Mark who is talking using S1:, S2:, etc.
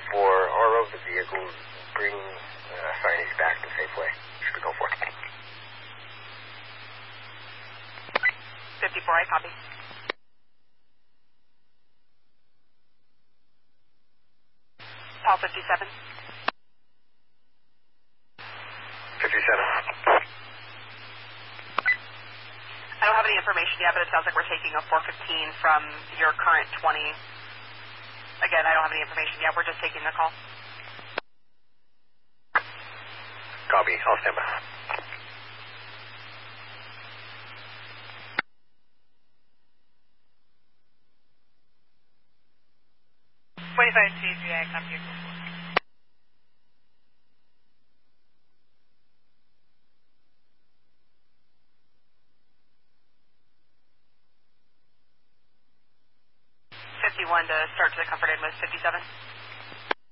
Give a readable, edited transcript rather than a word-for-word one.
S1: for RO of the vehicle, bring signees back to Safeway. Should we go for it?
S2: 54, I copy. Paul 57.
S1: 57.
S2: I don't have any information yet, but it sounds like we're taking a 415 from your current 20. Again, I don't have any information yet. We're just taking the call.
S1: Copy. I'll stand by.
S2: I copy. 51 to start to the Comfort Inn with 57.